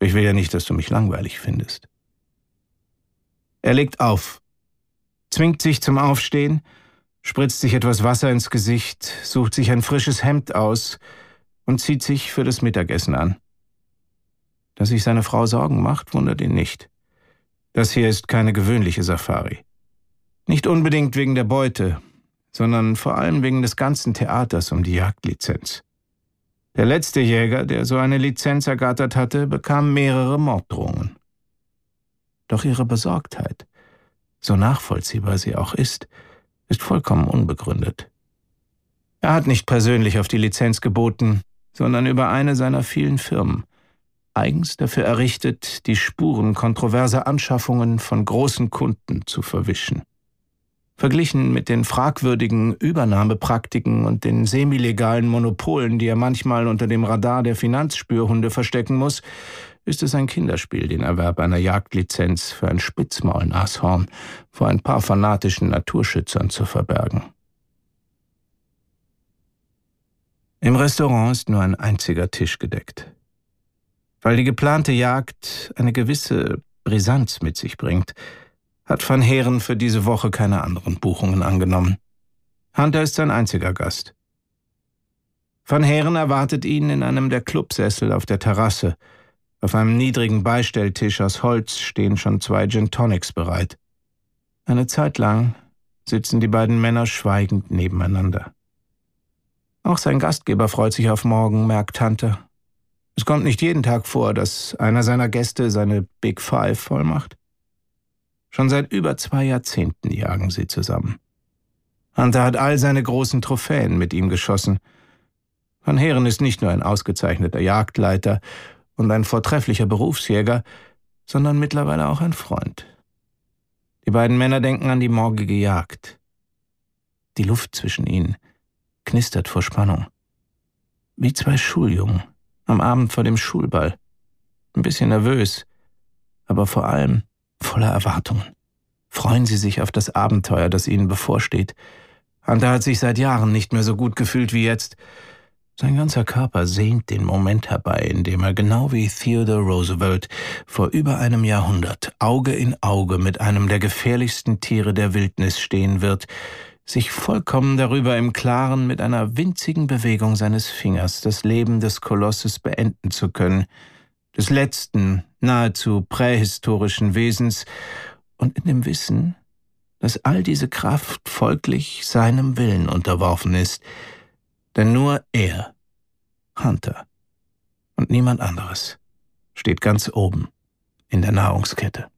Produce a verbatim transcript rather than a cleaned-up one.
Ich will ja nicht, dass du mich langweilig findest. Er legt auf, zwingt sich zum Aufstehen, spritzt sich etwas Wasser ins Gesicht, sucht sich ein frisches Hemd aus und zieht sich für das Mittagessen an. Dass sich seine Frau Sorgen macht, wundert ihn nicht. Das hier ist keine gewöhnliche Safari. Nicht unbedingt wegen der Beute, sondern vor allem wegen des ganzen Theaters um die Jagdlizenz. Der letzte Jäger, der so eine Lizenz ergattert hatte, bekam mehrere Morddrohungen. Doch ihre Besorgtheit, so nachvollziehbar sie auch ist, ist vollkommen unbegründet. Er hat nicht persönlich auf die Lizenz geboten, sondern über eine seiner vielen Firmen, eigens dafür errichtet, die Spuren kontroverser Anschaffungen von großen Kunden zu verwischen. Verglichen mit den fragwürdigen Übernahmepraktiken und den semilegalen Monopolen, die er manchmal unter dem Radar der Finanzspürhunde verstecken muss, ist es ein Kinderspiel, den Erwerb einer Jagdlizenz für ein Spitzmaulnashorn vor ein paar fanatischen Naturschützern zu verbergen. Im Restaurant ist nur ein einziger Tisch gedeckt. Weil die geplante Jagd eine gewisse Brisanz mit sich bringt, hat Van Heeren für diese Woche keine anderen Buchungen angenommen. Hunter ist sein einziger Gast. Van Heeren erwartet ihn in einem der Clubsessel auf der Terrasse. Auf einem niedrigen Beistelltisch aus Holz stehen schon zwei Gin Tonics bereit. Eine Zeit lang sitzen die beiden Männer schweigend nebeneinander. Auch sein Gastgeber freut sich auf morgen, merkt Hunter. Es kommt nicht jeden Tag vor, dass einer seiner Gäste seine Big Five vollmacht. Schon seit über zwei Jahrzehnten jagen sie zusammen. Hunter hat all seine großen Trophäen mit ihm geschossen. Van Heeren ist nicht nur ein ausgezeichneter Jagdleiter und ein vortrefflicher Berufsjäger, sondern mittlerweile auch ein Freund. Die beiden Männer denken an die morgige Jagd. Die Luft zwischen ihnen knistert vor Spannung. Wie zwei Schuljungen am Abend vor dem Schulball. Ein bisschen nervös, aber vor allem voller Erwartungen. Freuen sie sich auf das Abenteuer, das ihnen bevorsteht. Hunter hat sich seit Jahren nicht mehr so gut gefühlt wie jetzt. Sein ganzer Körper sehnt den Moment herbei, in dem er genau wie Theodore Roosevelt vor über einem Jahrhundert Auge in Auge mit einem der gefährlichsten Tiere der Wildnis stehen wird, sich vollkommen darüber im Klaren mit einer winzigen Bewegung seines Fingers das Leben des Kolosses beenden zu können, des letzten, nahezu prähistorischen Wesens, und in dem Wissen, dass all diese Kraft folglich seinem Willen unterworfen ist, denn nur er, Hunter, und niemand anderes, steht ganz oben in der Nahrungskette.